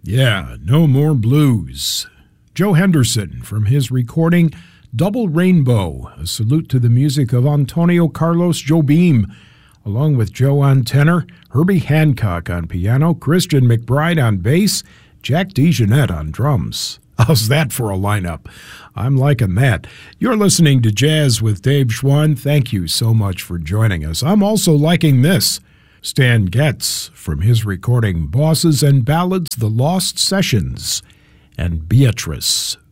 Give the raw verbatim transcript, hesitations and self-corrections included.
Yeah, No More Blues. Joe Henderson from his recording Double Rainbow, a salute to the music of Antonio Carlos Jobim, along with Joe on tenor, Herbie Hancock on piano, Christian McBride on bass, Jack DeJohnette on drums. How's that for a lineup? I'm liking that. You're listening to Jazz with Dave Schwann. Thank you so much for joining us. I'm also liking this. Stan Getz from his recording Bosses and Ballads, The Lost Sessions, and Beatrice.